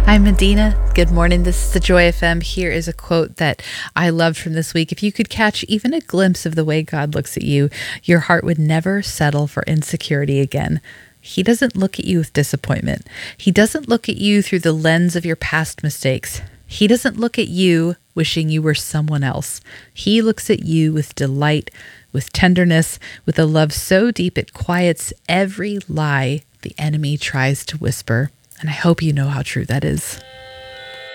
I'm Medina. Good morning. This is the Joy FM. Here is a quote that I loved from this week. If you could catch even a glimpse of the way God looks at you, your heart would never settle for insecurity again. He doesn't look at you with disappointment. He doesn't look at you through the lens of your past mistakes. He doesn't look at you wishing you were someone else. He looks at you with delight, with tenderness, with a love so deep it quiets every lie the enemy tries to whisper. And I hope you know how true that is.